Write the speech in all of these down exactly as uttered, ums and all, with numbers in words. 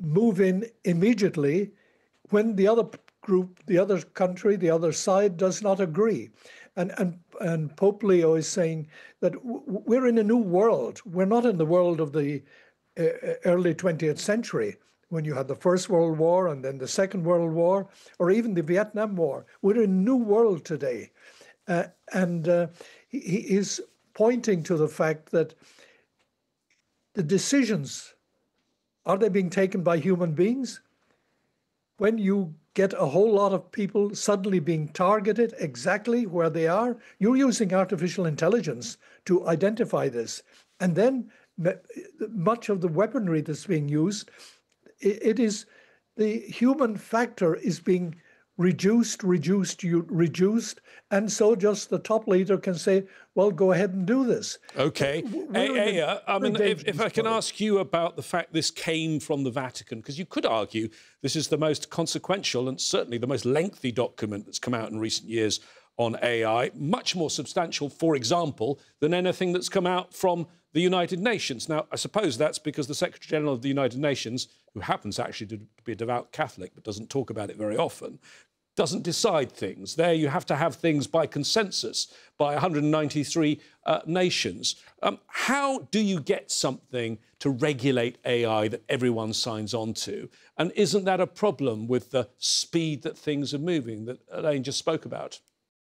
move in immediately when the other group, the other country, the other side does not agree. And, and, and Pope Leo is saying that w- we're in a new world. We're not in the world of the uh, early twentieth century, when you had the First World War and then the Second World War, or even the Vietnam War. We're in a new world today. Uh, and uh, he, he is pointing to the fact that the decisions, are they being taken by human beings? When you get a whole lot of people suddenly being targeted exactly where they are, you're using artificial intelligence to identify this. And then much of the weaponry that's being used, it is the human factor is being reduced, reduced, reduced, and so just the top leader can say, well, go ahead and do this. Okay. Hey, hey, uh, I mean, if, if I can ask you about the fact this came from the Vatican, because you could argue this is the most consequential and certainly the most lengthy document that's come out in recent years on A I, much more substantial, for example, than anything that's come out from the United Nations. Now, I suppose that's because the Secretary-General of the United Nations, who happens actually to be a devout Catholic but doesn't talk about it very often, doesn't decide things. There you have to have things by consensus by one hundred ninety-three uh, nations. Um, how do you get something to regulate A I that everyone signs on to? And isn't that a problem with the speed that things are moving that Elaine just spoke about?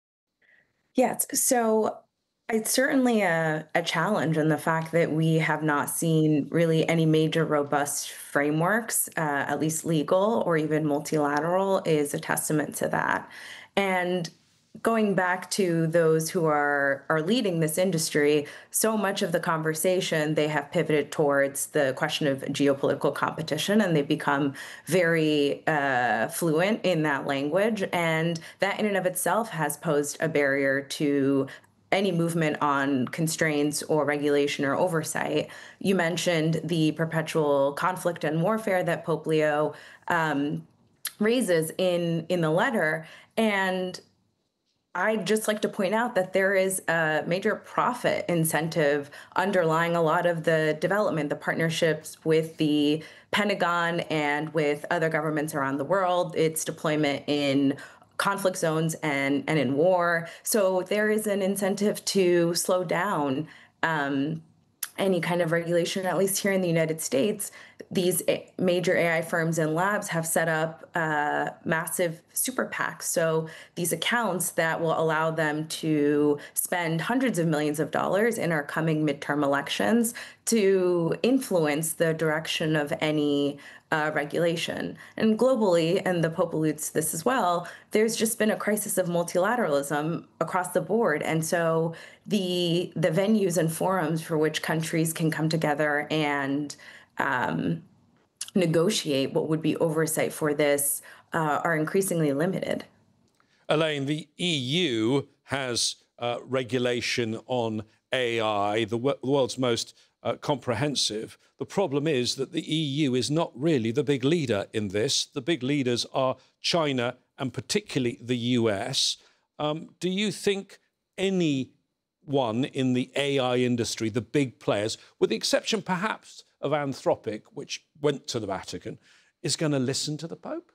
Yes, so it's certainly a, a challenge, and the fact that we have not seen really any major robust frameworks, uh, at least legal or even multilateral, is a testament to that. And going back to those who are are leading this industry, so much of the conversation, they have pivoted towards the question of geopolitical competition, and they've become very uh, fluent in that language. And that in and of itself has posed a barrier to any movement on constraints or regulation or oversight. You mentioned the perpetual conflict and warfare that Pope Leo um, raises in, in the letter. And I'd just like to point out that there is a major profit incentive underlying a lot of the development, the partnerships with the Pentagon and with other governments around the world, its deployment in conflict zones and, and in war. So there is an incentive to slow down um, any kind of regulation, at least here in the United States. These major A I firms and labs have set up uh, massive super PACs. So these accounts that will allow them to spend hundreds of millions of dollars in our coming midterm elections to influence the direction of any uh, regulation. And globally, and the Pope alludes to this as well, there's just been a crisis of multilateralism across the board. And so the the venues and forums for which countries can come together and um, negotiate what would be oversight for this uh, are increasingly limited. Elaine, the E U has uh, regulation on A I, the, w the world's most uh, comprehensive. The problem is that the E U is not really the big leader in this. The big leaders are China and particularly the U S. Um, do you think anyone in the A I industry, the big players, with the exception perhaps of Anthropic, which went to the Vatican, is going to listen to the Pope?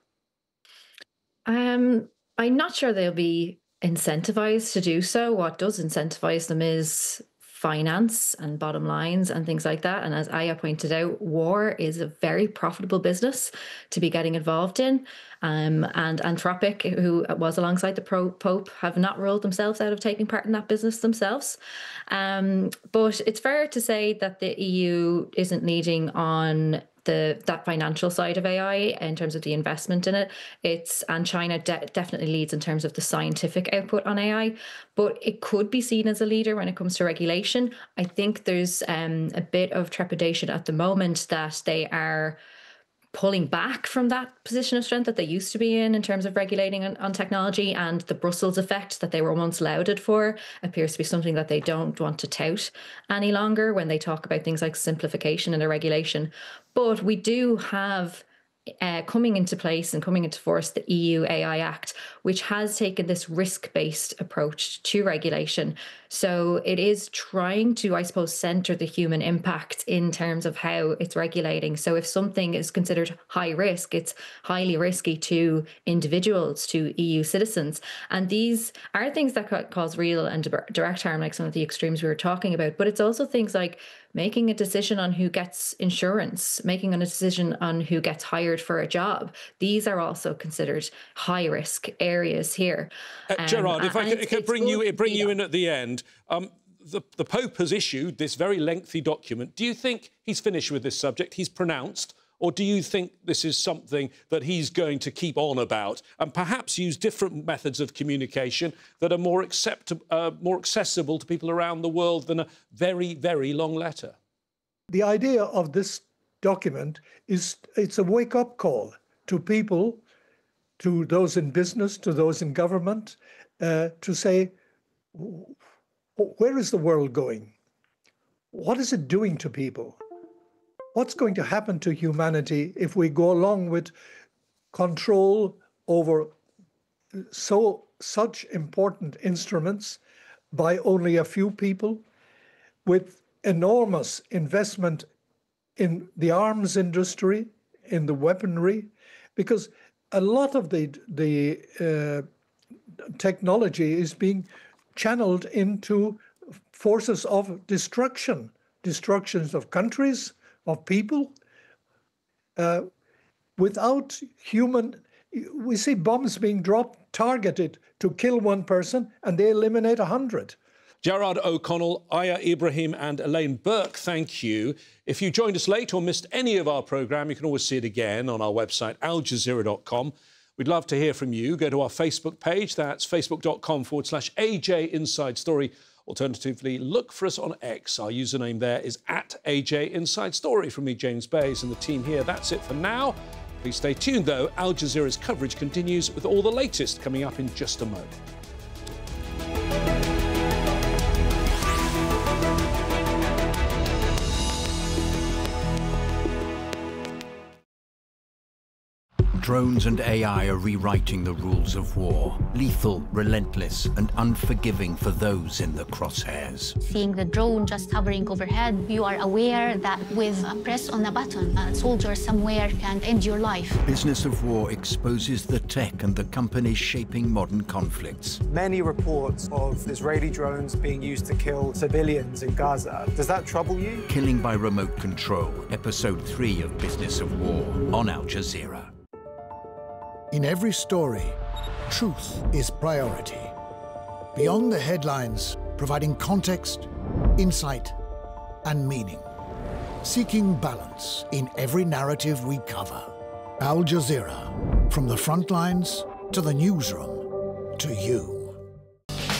Um, I'm not sure they'll be incentivized to do so. What does incentivize them is finance and bottom lines and things like that. And as Aya pointed out, war is a very profitable business to be getting involved in. Um, and Anthropic, who was alongside the pro Pope, have not ruled themselves out of taking part in that business themselves. Um, but it's fair to say that the E U isn't leading on the that financial side of A I in terms of the investment in it. It's and China de definitely leads in terms of the scientific output on A I, but it could be seen as a leader when it comes to regulation. I think there's um, a bit of trepidation at the moment that they are pulling back from that position of strength that they used to be in in terms of regulating on, on technology, and the Brussels effect that they were once lauded for appears to be something that they don't want to tout any longer when they talk about things like simplification and a regulation. But we do have uh, coming into place and coming into force the E U A I Act, which has taken this risk-based approach to regulation. So it is trying to, I suppose, center the human impact in terms of how it's regulating. So if something is considered high risk, it's highly risky to individuals, to E U citizens. And these are things that could cause real and direct harm, like some of the extremes we were talking about. But it's also things like making a decision on who gets insurance, making a decision on who gets hired for a job. These are also considered high risk areas here. Uh, um, Gerard, if I could, could bring you bring you in at the end. Um, the, the Pope has issued this very lengthy document. Do you think he's finished with this subject? He's pronounced? Or do you think this is something that he's going to keep on about and perhaps use different methods of communication that are more, accept uh, more accessible to people around the world than a very, very long letter? The idea of this document is it's a wake-up call to people, to those in business, to those in government, uh, to say, where is the world going? What is it doing to people? What's going to happen to humanity if we go along with control over so such important instruments by only a few people, with enormous investment in the arms industry, in the weaponry, because a lot of the the uh, technology is being channeled into forces of destruction, destructions of countries, of people, uh, without human. We see bombs being dropped, targeted to kill one person, and they eliminate a hundred. Gerard O'Connell, Aya Ibrahim and Elaine Burke, thank you. If you joined us late or missed any of our programme, you can always see it again on our website, al jazeera dot com. We'd love to hear from you. Go to our Facebook page. That's facebook.com forward slash AJ Inside Story. Alternatively, look for us on X. Our username there is at A J Inside Story. From me, James Bays, and the team here, that's it for now. Please stay tuned, though. Al Jazeera's coverage continues with all the latest coming up in just a moment. Drones and A I are rewriting the rules of war. Lethal, relentless, and unforgiving for those in the crosshairs. Seeing the drone just hovering overhead, you are aware that with a press on a button, a soldier somewhere can end your life. Business of War exposes the tech and the companies shaping modern conflicts. Many reports of Israeli drones being used to kill civilians in Gaza. Does that trouble you? Killing by Remote Control, Episode three of Business of War on Al Jazeera. In every story, truth is priority. Beyond the headlines, providing context, insight, and meaning. Seeking balance in every narrative we cover. Al Jazeera, from the front lines to the newsroom to you.